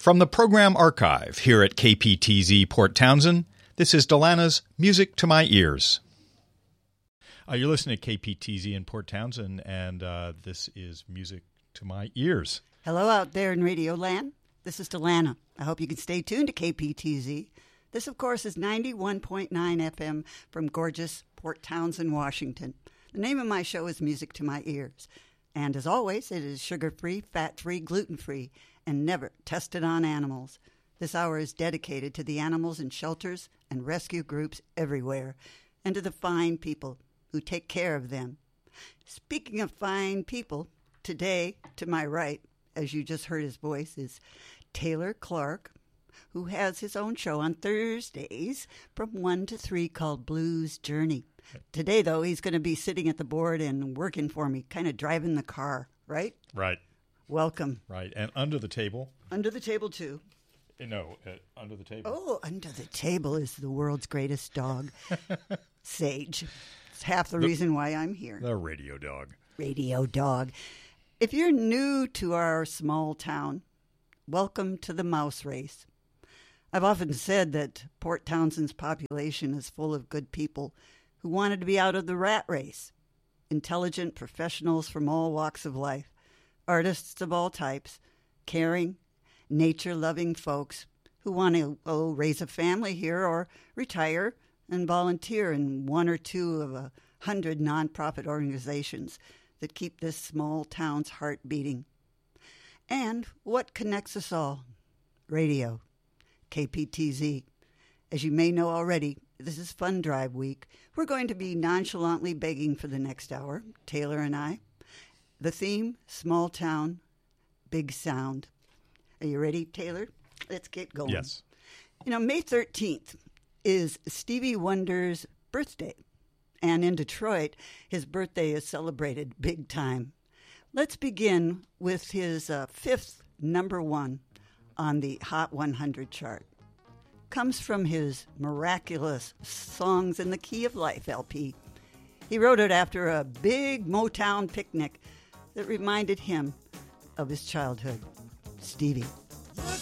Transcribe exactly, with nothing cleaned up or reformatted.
From the program archive here at K P T Z Port Townsend, this is Delana's Music to My Ears. Uh, you're listening to K P T Z in Port Townsend, and uh, this is Music to My Ears. Hello out there in Radio Land. This is Delana. I hope you can stay tuned to K P T Z. This, of course, is ninety-one point nine F M from gorgeous Port Townsend, Washington. The name of my show is Music to My Ears. And as always, it is sugar-free, fat-free, gluten-free, and never tested on animals. This hour is dedicated to the animals in shelters and rescue groups everywhere, and to the fine people who take care of them. Speaking of fine people, today, to my right, as you just heard his voice, is Taylor Clark, who has his own show on Thursdays from one to three called Blues Journey. Today, though, he's going to be sitting at the board and working for me, kind of driving the car, right? Right. Welcome. Right. And under the table? Under the table, too. No, uh, under the table. Oh, under the table is the world's greatest dog, Sage. It's half the, the reason why I'm here. The radio dog. Radio dog. If you're new to our small town, welcome to the mouse race. I've often said that Port Townsend's population is full of good people who wanted to be out of the rat race. Intelligent professionals from all walks of life, artists of all types, caring, nature-loving folks who want to oh, raise a family here or retire and volunteer in one or two of a hundred nonprofit organizations that keep this small town's heart beating. And what connects us all? Radio, K P T Z. As you may know already, this is Fund Drive Week. We're going to be nonchalantly begging for the next hour, Taylor and I. The theme, small town, big sound. Are you ready, Taylor? Let's get going. Yes. You know, May thirteenth is Stevie Wonder's birthday. And in Detroit, his birthday is celebrated big time. Let's begin with his uh, fifth number one on the Hot one hundred chart. Comes from his miraculous Songs in the Key of Life L P. He wrote it after a big Motown picnic that reminded him of his childhood. Stevie. Look